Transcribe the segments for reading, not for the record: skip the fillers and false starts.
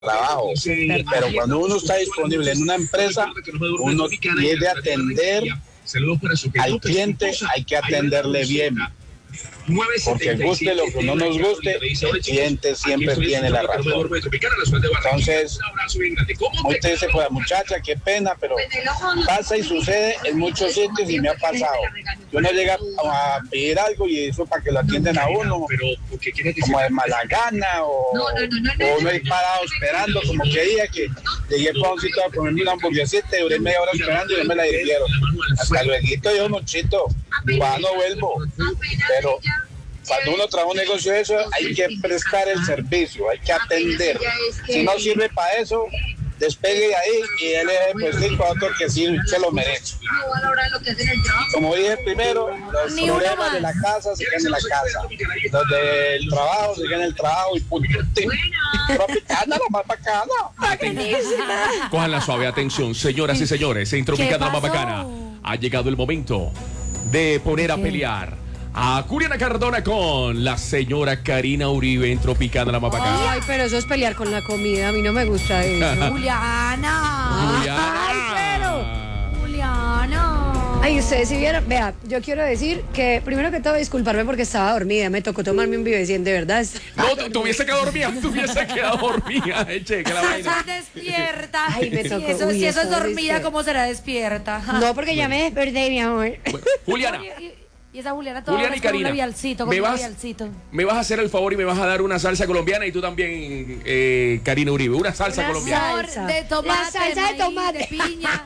trabajo, pero cuando uno está disponible en una empresa, uno tiene atender al cliente, hay que atenderle bien. Porque guste lo que no nos guste, el cliente siempre tiene la razón. Entonces, usted dice, pues muchacha, qué pena, pero pasa y sucede en muchos sitios y me ha pasado. Uno llega a pedir algo y eso para que lo atiendan a uno, como de mala gana, o uno es parado esperando, como quería que llegué para un sitio a comerme una hamburguesita y duré media hora esperando y no me la dieron. Hasta luego, yo, muchito, cuando vuelvo, pero cuando uno trabaja un negocio de eso, hay que prestar el servicio, hay que atender. Si no sirve para eso, despegue de ahí y él pues sí, para otro que sí se lo merece. Como dije primero, los problemas de la casa se quedan en la casa, los del trabajo se quedan en el trabajo y punto. Tropicana, lo más bacana. Cojan la suave atención, señoras y señores, en Tropicana la más bacana. Ha llegado el momento de poner a pelear a Juliana Cardona con la señora Karina Uribe en Tropicana la más bacana. Ay, pero eso es pelear con la comida, a mí no me gusta eso. Juliana. Ay, pero Juliana. Ay, ustedes si vieron, vea, yo quiero decir que primero que todo disculparme porque estaba dormida, me tocó tomarme un Vivecien, de verdad. No, tuviese quedado dormida, che, que la vaina. Estás despierta. Ay, me tocó. Si eso es dormida, ¿cómo será despierta? No, porque ya me desperté, mi amor. Bueno, Juliana. Y esa Juliana toda Juliana y Karina, con un labialcito, me vas a hacer el favor y me vas a dar una salsa colombiana y tú también, Karina Uribe, una salsa colombiana. Salsa. De tomate, La salsa de tomate. De piña.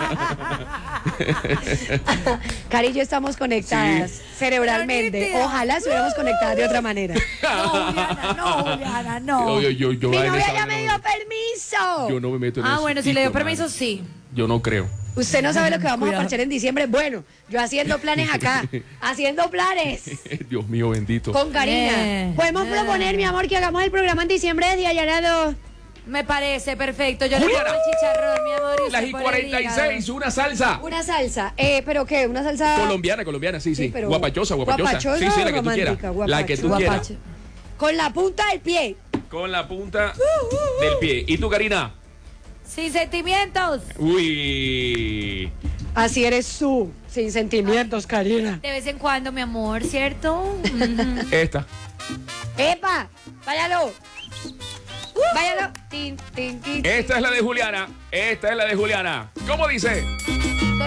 Cari y yo estamos conectadas cerebralmente. Ojalá estuviéramos conectadas de otra manera. No, Juliana, no. Yo, Mi novia ya me dio permiso. Yo no me meto en eso. Ah, bueno, si le dio permiso, sí. Yo no creo. Usted no sabe lo que vamos a parchar en diciembre. Bueno, yo haciendo planes acá. Haciendo planes. Dios mío, bendito. Con Karina. Podemos proponer, mi amor, que hagamos el programa en diciembre de Diallarado. Me parece perfecto. Yo Juliana. le pongo el chicharrón, mi amor. Y Las usted pone el I-46, hígado. una salsa. Una salsa. ¿Pero qué? ¿Una salsa? Colombiana, sí. Sí, pero Guapachosa. guapachosa Sí, o la que tú romántica, quieras. La que tú guapacho. quieras. Con la punta del pie. Con la punta del pie. ¿Y tú, Karina? Sin sentimientos. Uy. Así eres tú. Sin sentimientos, Karina. De vez en cuando, mi amor, ¿cierto? Esta. ¡Epa! ¡Váyalo! ¡Váyalo! Tin, tin, tin, tin. Esta es la de Juliana. ¿Cómo dice?